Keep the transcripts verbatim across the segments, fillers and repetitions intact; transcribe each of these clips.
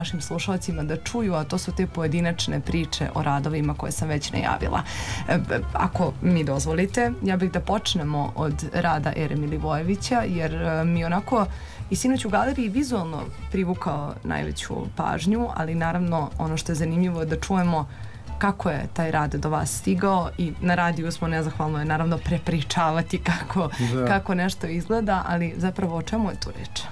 našim slušalcima da čuju, a to su te pojedinačne priče o radovima koje sam već najavila. E, ako mi dozvolite, ja bih da počnemo od rada Ere Milivojevića, jer e, mi onako i sinoć u galeriji vizualno privukao najveću pažnju, ali naravno ono što je zanimljivo je da čujemo kako je taj rad do vas stigao i na radiju smo nezahvalno je naravno prepričavati kako, da. kako nešto izgleda, ali zapravo o čemu je tu reč?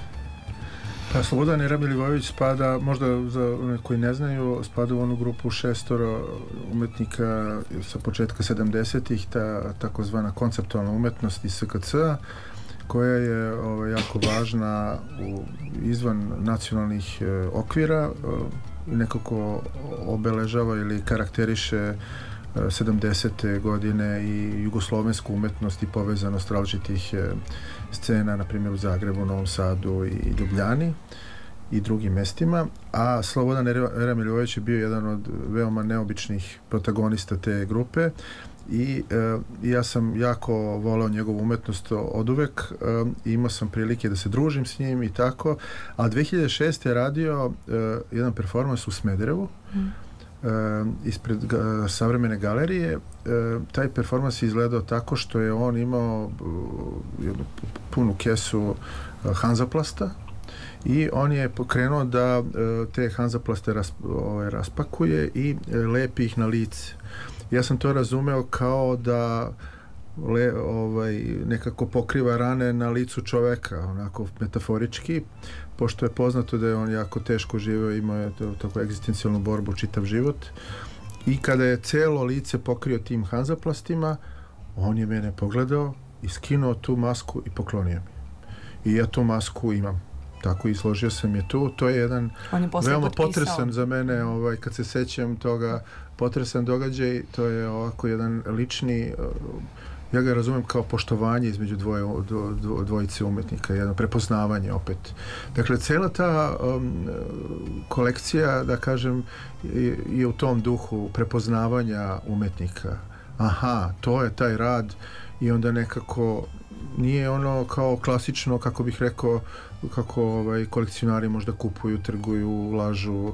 Pa Slobodan Ere Milivojević spada, možda za one koji ne znaju, spada u onu grupu šestoro umetnika sa početka sedamdesetih, ta takozvana konceptualna umetnost iz S K C-a, koja je ovaj, jako važna u, izvan nacionalnih e, okvira i e, nekako obeležava ili karakteriše e, sedamdesete godine i jugoslovensku umetnost i povezanost različitih e, scena, na primjer u Zagrebu, Novom Sadu i Ljubljani i drugim mestima, a Slobodan Ere Milivojević je bio jedan od veoma neobičnih protagonista te grupe i e, ja sam jako voleo njegovu umetnost od uvek e, i imao sam prilike da se družim s njim i tako, a dve hiljade šeste je radio e, jedan performans u Smederevu mm. e, ispred ga, savremene galerije. E, taj performans je izgledao tako što je on imao e, jednu punu kesu e, Hanzaplasta i on je pokrenuo da e, te Hanzaplaste ras, ove, raspakuje i e, lepi ih na lice. Ja sam to razumeo kao da le, ovaj, nekako pokriva rane na licu čoveka, onako metaforički, pošto je poznato da je on jako teško živeo, imao je to, tako egzistencijalnu borbu čitav život i kada je celo lice pokrio tim Hanzaplastima, on je mene pogledao i skinuo tu masku i poklonio mi. I ja tu masku imam. Tako i složio sam je tu. To je jedan je veoma potresan za mene, ovaj, kad se sećam toga, potresan događaj. To je ovako jedan lični, ja ga razumem kao poštovanje između dvoje, dvo, dvojice umetnika, jedno prepoznavanje opet. Dakle, cela ta um, kolekcija, da kažem, je, je u tom duhu prepoznavanja umetnika. Aha, to je taj rad i onda nekako nije ono kao klasično, kako bih rekao, kako ovaj, kolekcionari možda kupuju, trguju, lažu,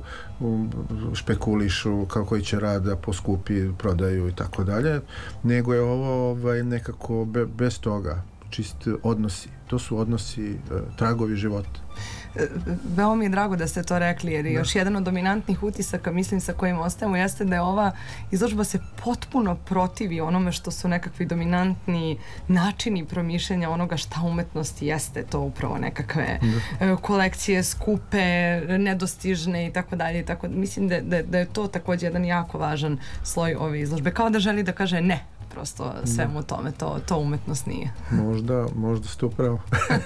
špekulišu kako će rad da poskupi, prodaju i tako dalje, nego je ovo ovaj, nekako be, bez toga, čist odnosi. To su odnosi, tragovi života. Veoma mi je drago da ste to rekli, jer je da. još jedan od dominantnih utisaka, mislim, sa kojim ostajemo, jeste da je ova izložba se potpuno protivi onome što su nekakvi dominantni načini promišljanja onoga šta umetnost jeste, to upravo nekakve da. kolekcije skupe, nedostižne i tako dalje i tako. Mislim da, da, da je to također jedan jako važan sloj ove izložbe, kao da želi da kaže ne prosto svemu tome, to, to umetnost nije. Možda, možda ste upravo.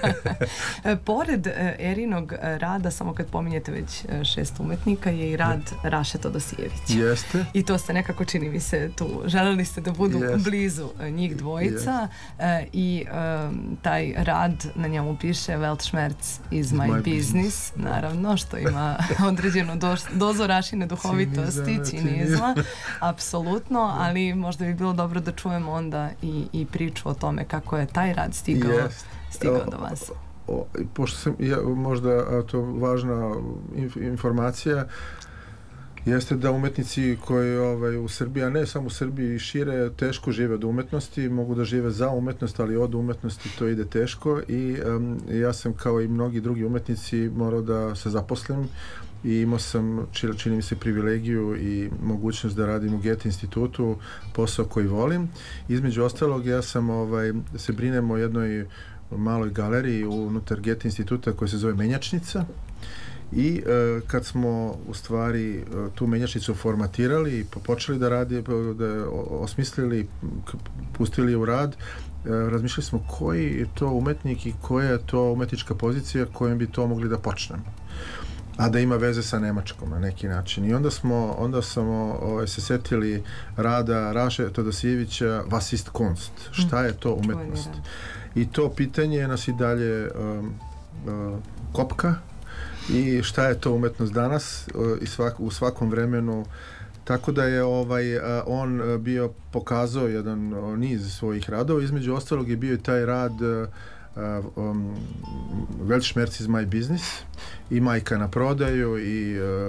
Pored Erinog rada, samo kad pominjete već šest umetnika, je i rad Raše Todosijevića. Jeste. I to ste nekako, čini mi se, tu želeli ste da budu Jest. blizu njih dvojica Jest. i um, taj rad, na njemu piše Weltschmerz is my, my business, business, naravno, što ima određenu do, dozu Rašine duhovitosti, cinizma, apsolutno, ali možda bi bilo dobro da čujemo onda i, i priču o tome kako je taj rad stigao, yes. stigao o, do vas. O, o, pošto sam, ja, možda to važna inf, informacija, jeste da umetnici koji ovaj, u Srbiji, a ne samo u Srbiji i šire, teško žive od umetnosti, mogu da žive za umetnost, ali od umetnosti to ide teško i um, ja sam kao i mnogi drugi umetnici morao da se zaposlim i imao sam, čini mi se, privilegiju i mogućnost da radim u Goethe institutu, posao koji volim. Između ostalog, ja sam ovaj, se brinem o jednoj maloj galeriji unutar Goethe instituta koja se zove Menjačnica i e, kad smo u stvari tu menjačnicu formatirali i počeli da radi, da osmislili, pustili u rad, e, razmišljali smo koji je to umetnik i koja je to umetnička pozicija kojom bi to mogli da počnemo, a da ima veze sa Nemačkom na neki način. I onda smo, onda smo ovaj, se setili rada Raše Todosijevića Was ist Kunst? Šta je to umetnost? I to pitanje nas i dalje um, uh, kopka i šta je to umetnost danas uh, i svak, u svakom vremenu. Tako da je ovaj, uh, on uh, bio pokazao jedan uh, niz svojih radova. Između ostalog je bio i taj rad uh, um, Weltschmerz is my business i Majka na prodaju i